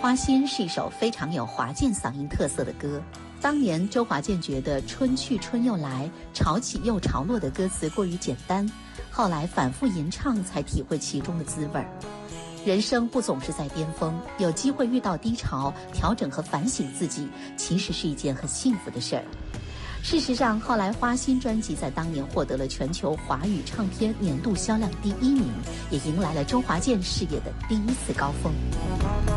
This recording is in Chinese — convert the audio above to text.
花心》是一首非常有华健嗓音特色的歌。当年周华健觉得春去春又来，潮起又潮落的歌词过于简单，后来反复吟唱才体会其中的滋味。人生不总是在巅峰，有机会遇到低潮，调整和反省自己，其实是一件很幸福的事儿。事实上，后来《花心》专辑在当年获得了全球华语唱片年度销量第1名，也迎来了周华健事业的第一次高峰。